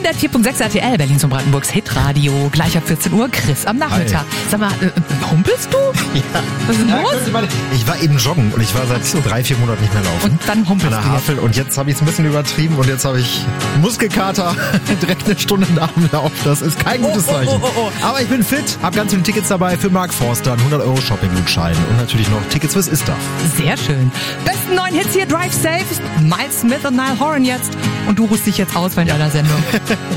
104.6 RTL, Berlin zum Brandenburgs Hitradio. Gleich ab 14 Uhr, Chris am Nachmittag. Hi. Sag mal, humpelst du? Ja. Was ist denn los? Ich war eben joggen und ich war seit 3-4 Monaten nicht mehr laufen. Und dann humpelst an du der jetzt. Havel und jetzt habe ich es ein bisschen übertrieben und jetzt habe ich Muskelkater direkt eine Stunde nach dem Lauf. Das ist kein gutes Zeichen. Aber ich bin fit, habe ganz viele Tickets dabei für Mark Forster, einen 100 € Shopping-Gutschein und natürlich noch Tickets fürs Istaf. Sehr schön. Besten neuen Hits hier, Drive Safe, Miles Smith und Niall Horan jetzt. Und du ruhst dich jetzt aus bei deiner Sendung.